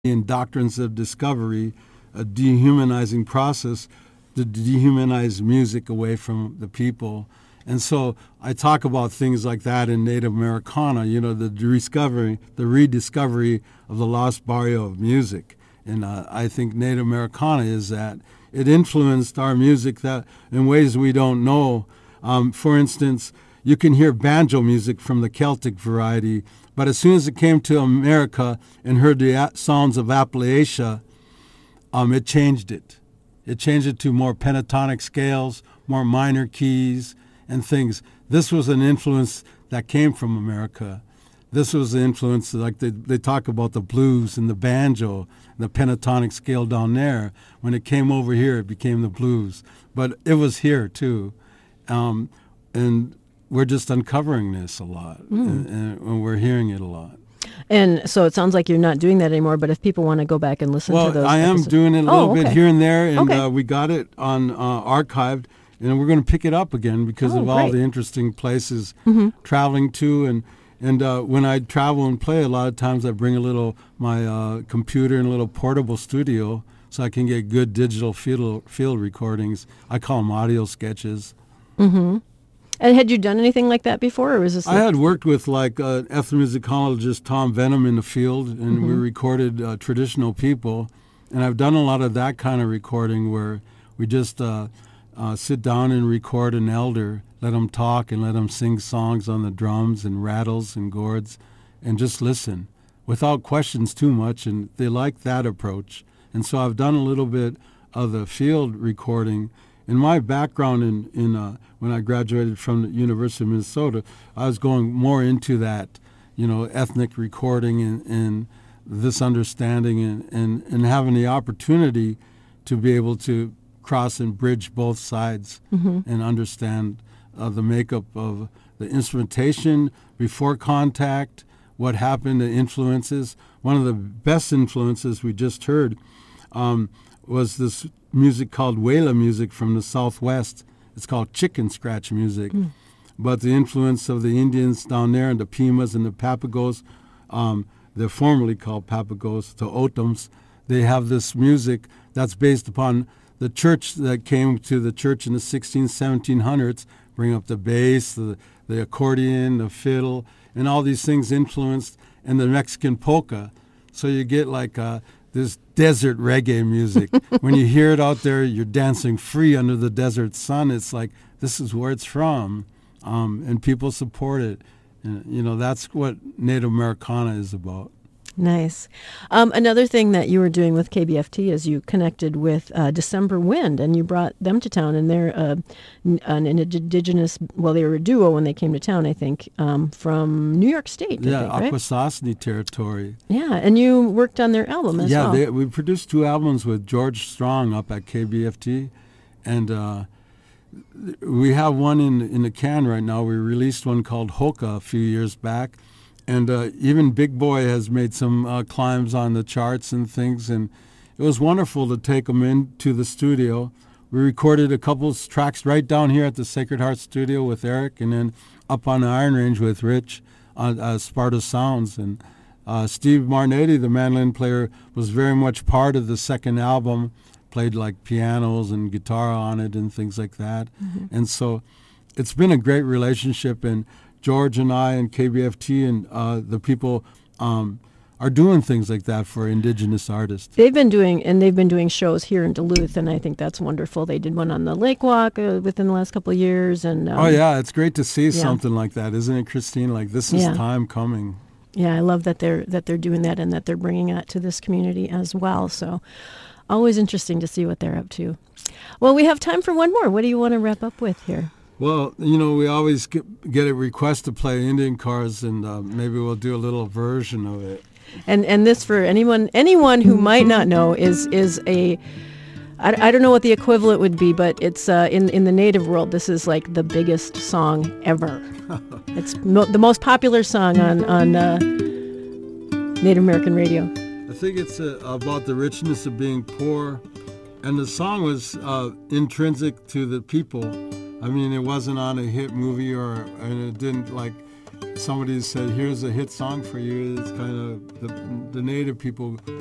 and doctrines of discovery, a dehumanizing process to dehumanize music away from the people. And so I talk about things like that in Native Americana, the rediscovery of the lost barrio of music. And I think Native Americana is that. It influenced our music that in ways we don't know. For instance, you can hear banjo music from the Celtic variety, but as soon as it came to America and heard the sounds of Appalachia, it changed it. It changed it to more pentatonic scales, more minor keys and things. This was an influence that came from America. This was the influence, like they talk about the blues and the banjo, the pentatonic scale down there. When it came over here, it became the blues. But it was here, too. And we're just uncovering this a lot, and we're hearing it a lot. And so it sounds like you're not doing that anymore, but if people want to go back and listen to those... Well, I am doing it a little bit here and there, and we got it on archived, and we're going to pick it up again because of all the interesting places traveling to. And when I travel and play, a lot of times I bring my computer and a little portable studio so I can get good digital field recordings. I call them audio sketches. Mm-hmm. And had you done anything like that before, or was this? I had worked with ethnomusicologist Tom Venom in the field, and we recorded traditional people. And I've done a lot of that kind of recording where we just sit down and record an elder, let them talk and let them sing songs on the drums and rattles and gourds, and just listen without questions too much. And they like that approach. And so I've done a little bit of the field recording. In my background in when I graduated from the University of Minnesota, I was going more into that, ethnic recording and this understanding and having the opportunity to be able to cross and bridge both sides and understand the makeup of the instrumentation before contact, what happened, the influences. One of the best influences we just heard was this music called Wela music from the Southwest. It's called chicken scratch music. But the influence of the Indians down there and the Pimas and the Papagos, they're formerly called Papagos, the Otoms, they have this music that's based upon the church that came to the church in the 1700s, bring up the bass, the accordion, the fiddle, and all these things influenced, and the Mexican polka. So you get like this desert reggae music. When you hear it out there, you're dancing free under the desert sun. It's like, this is where it's from, and people support it. And, that's what Native Americana is about. Nice. Another thing that you were doing with KBFT is you connected with December Wind, and you brought them to town, and they're an indigenous, they were a duo when they came to town, I think, from New York State. Yeah, I think, right? Akwesasne territory. Yeah, and you worked on their album as well. Yeah, we produced 2 albums with George Strong up at KBFT, and we have one in the can right now. We released one called Hoka a few years back. And even Big Boy has made some climbs on the charts and things. And it was wonderful to take them into the studio. We recorded a couple tracks right down here at the Sacred Heart studio with Eric, and then up on the Iron Range with Rich on Sparta Sounds. And Steve Marnetti, the mandolin player, was very much part of the second album, played like pianos and guitar on it and things like that. And so it's been a great relationship. And George and I and KBFT and the people are doing things like that for indigenous artists. They've been doing shows here in Duluth, and I think that's wonderful. They did one on the Lake Walk within the last couple of years, and it's great to see something like that, isn't it, Christine? Like, this is time coming. Yeah, I love that they're doing that and that they're bringing that to this community as well. So, always interesting to see what they're up to. Well, we have time for one more. What do you want to wrap up with here? Well, we always get a request to play Indian Cars, and maybe we'll do a little version of it. And this, for anyone who might not know, is a, I don't know what the equivalent would be, but it's in the Native world, this is like the biggest song ever. It's the most popular song on Native American radio. I think it's about the richness of being poor, and the song was intrinsic to the people. I mean, it wasn't on a hit movie, and it didn't somebody said, here's a hit song for you. It's kind of the Native people